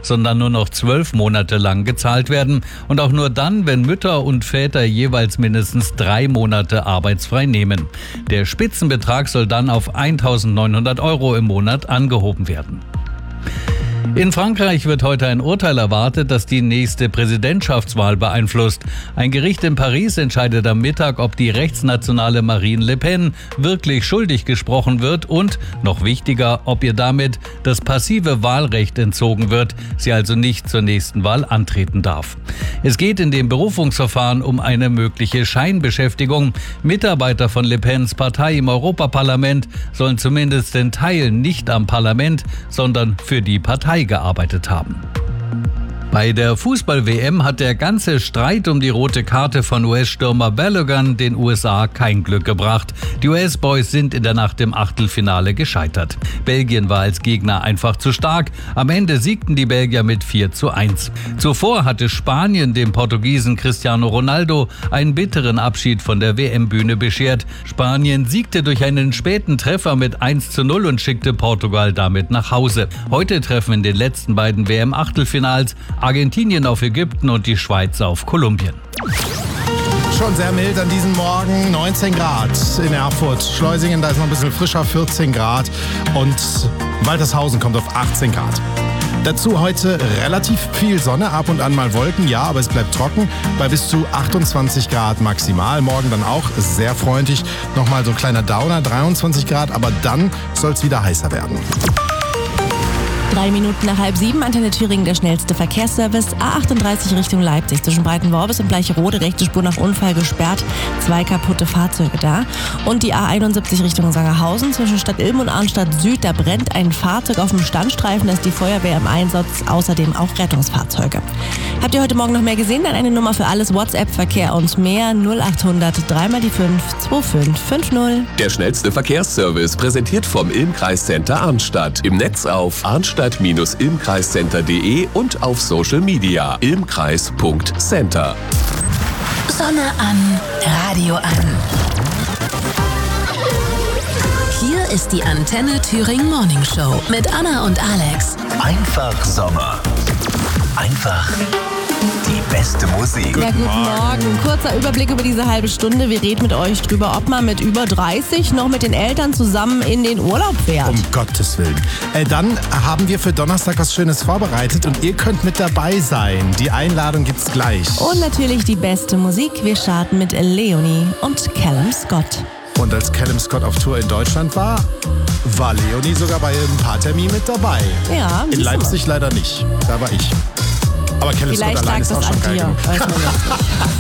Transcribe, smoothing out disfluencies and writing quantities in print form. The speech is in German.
sondern nur noch 12 Monate lang gezahlt werden. Und auch nur dann, wenn Mütter und Väter jeweils mindestens 3 Monate arbeitsfrei nehmen. Der Spitzenbetrag soll dann auf 1.900 € im Monat angehoben werden. In Frankreich wird heute ein Urteil erwartet, das die nächste Präsidentschaftswahl beeinflusst. Ein Gericht in Paris entscheidet am Mittag, ob die rechtsnationale Marine Le Pen wirklich schuldig gesprochen wird und, noch wichtiger, ob ihr damit das passive Wahlrecht entzogen wird, sie also nicht zur nächsten Wahl antreten darf. Es geht in dem Berufungsverfahren um eine mögliche Scheinbeschäftigung. Mitarbeiter von Le Pens Partei im Europaparlament sollen zumindest in Teilen nicht am Parlament, sondern für die Partei gearbeitet haben. Bei der Fußball-WM hat der ganze Streit um die rote Karte von US-Stürmer Balogun den USA kein Glück gebracht. Die US-Boys sind in der Nacht im Achtelfinale gescheitert. Belgien war als Gegner einfach zu stark. Am Ende siegten die Belgier mit 4:1. Zuvor hatte Spanien dem Portugiesen Cristiano Ronaldo einen bitteren Abschied von der WM-Bühne beschert. Spanien siegte durch einen späten Treffer mit 1:0 und schickte Portugal damit nach Hause. Heute treffen in den letzten beiden WM-Achtelfinals Argentinien auf Ägypten und die Schweiz auf Kolumbien. Schon sehr mild an diesem Morgen, 19 Grad in Erfurt. Schleusingen, da ist noch ein bisschen frischer, 14 Grad. Und Waltershausen kommt auf 18 Grad. Dazu heute relativ viel Sonne, ab und an mal Wolken, ja, aber es bleibt trocken bei bis zu 28 Grad maximal. Morgen dann auch sehr freundlich. Nochmal so ein kleiner Downer, 23 Grad, aber dann soll es wieder heißer werden. 3 Minuten nach 6:30, Antenne Thüringen, der schnellste Verkehrsservice. A38 Richtung Leipzig zwischen Breitenworbis und Bleicherode, rechte Spur nach Unfall gesperrt, 2 kaputte Fahrzeuge da. Und die A71 Richtung Sangerhausen zwischen Stadt Ilm und Arnstadt Süd, da brennt ein Fahrzeug auf dem Standstreifen, da ist die Feuerwehr im Einsatz, außerdem auch Rettungsfahrzeuge. Habt ihr heute Morgen noch mehr gesehen? Dann eine Nummer für alles, WhatsApp-Verkehr und mehr, 0800 3x5 2550. Der schnellste Verkehrsservice, präsentiert vom Ilm-Kreiscenter Arnstadt. Im Netz auf arnstadt-ilmkreiscenter.de und auf Social Media ilmkreis.center. Sonne an, Radio an. Hier ist die Antenne Thüringen Morning Show mit Anna und Alex. Einfach Sommer. Einfach die beste Musik. Ja, guten Morgen. Kurzer Überblick über diese halbe Stunde. Wir reden mit euch drüber, ob man mit über 30 noch mit den Eltern zusammen in den Urlaub fährt. Um Gottes Willen. Dann haben wir für Donnerstag was Schönes vorbereitet und ihr könnt mit dabei sein. Die Einladung gibt's gleich. Und natürlich die beste Musik. Wir starten mit Leonie und Callum Scott. Und als Callum Scott auf Tour in Deutschland war Leonie sogar bei einem Paartermin mit dabei. Ja. In Leipzig leider nicht. Da war ich. Aber Callum Scott allein ist auch schon geil genug.